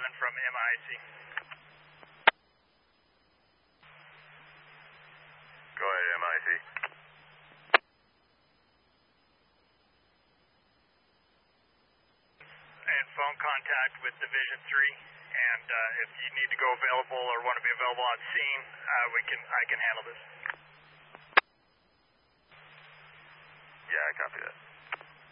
from MIC. Go ahead, MIC. And phone contact with Division 3. And if you need to go available or want to be available on scene, I can handle this. Yeah, I copy that.